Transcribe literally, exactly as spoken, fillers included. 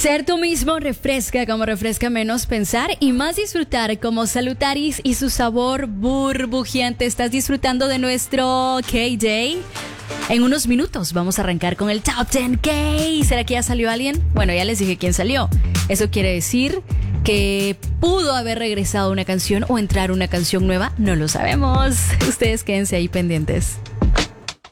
Ser tú mismo refresca como refresca menos pensar y más disfrutar como Salutaris y su sabor burbujeante. ¿Estás disfrutando de nuestro K-Day? En unos minutos vamos a arrancar con el Top diez K. ¿Será que ya salió alguien? Bueno, ya les dije quién salió. Eso quiere decir que pudo haber regresado una canción o entrar una canción nueva. No lo sabemos. Ustedes quédense ahí pendientes.